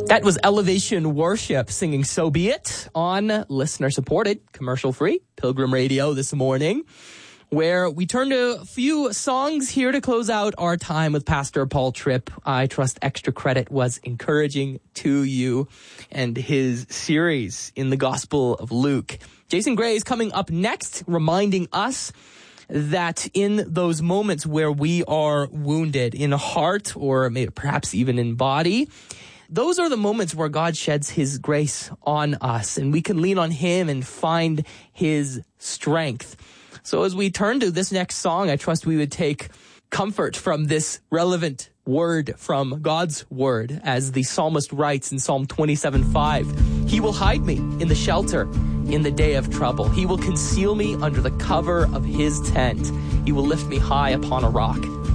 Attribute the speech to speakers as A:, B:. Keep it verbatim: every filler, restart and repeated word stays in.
A: That was Elevation Worship singing So Be It on listener-supported, commercial-free Pilgrim Radio this morning, where we turn to a few songs here to close out our time with Pastor Paul Tripp. I trust Extra Credit was encouraging to you and his series in the Gospel of Luke. Jason Gray is coming up next, reminding us that in those moments where we are wounded in heart or maybe perhaps even in body, those are the moments where God sheds his grace on us and we can lean on him and find his strength. So as we turn to this next song, I trust we would take comfort from this relevant word from God's word, as the psalmist writes in Psalm twenty-seven five, "He will hide me in the shelter in the day of trouble. He will conceal me under the cover of his tent. He will lift me high upon a rock."